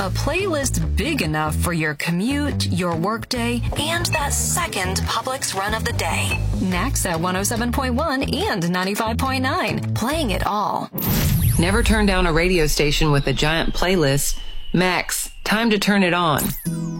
A playlist big enough for your commute, your workday, and that second Publix run of the day. Next at 107.1 and 95.9, playing it all. Never turn down a radio station with a giant playlist. Max, time to turn it on.